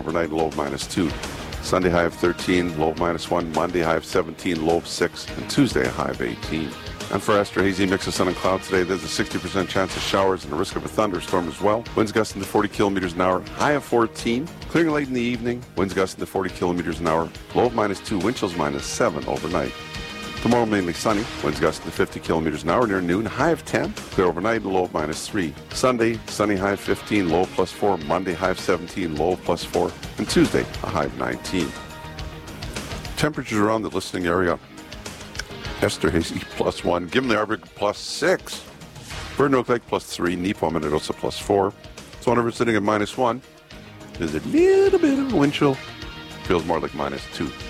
overnight, low of -2. Sunday, high of 13, low of -1. Monday, high of 17, low of 6. And Tuesday, a high of 18. And for Astro, hazy mix of sun and cloud today. There's a 60% chance of showers and a risk of a thunderstorm as well. Winds gusting to 40 kilometers an hour, high of 14. Clearing late in the evening, winds gusting to 40 kilometers an hour, low of -2, wind chills -7 overnight. Tomorrow, mainly sunny, winds gusting to 50 kilometers an hour near noon, high of 10. Clear overnight, low of -3. Sunday, sunny, high of 15, low of +4. Monday, high of 17, low of +4. And Tuesday, a high of 19. Temperatures around the listening area. Esterhazy +1, Gimli Arbor +6, Burnhoek Lake +3, Neepawa Minnedosa +4. So whenever it's sitting at -1, there's a little bit of a wind chill. Feels more like -2.